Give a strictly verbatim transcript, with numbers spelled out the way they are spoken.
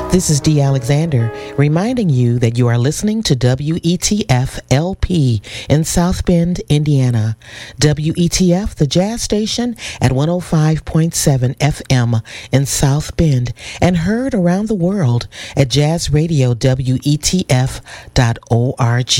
This is Dee Alexander reminding you that you are listening to W E T F L P in South Bend, Indiana. W E T F, the jazz station at one oh five point seven F M in South Bend and heard around the world at jazz radio W E T F dot org.